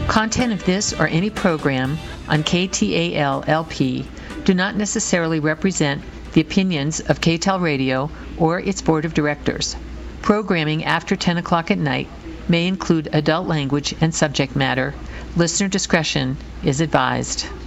Content of this or any program on KTAL-LP do not necessarily represent the opinions of KTAL Radio or its board of directors. Programming after 10 o'clock at night may include adult language and subject matter. Listener discretion is advised.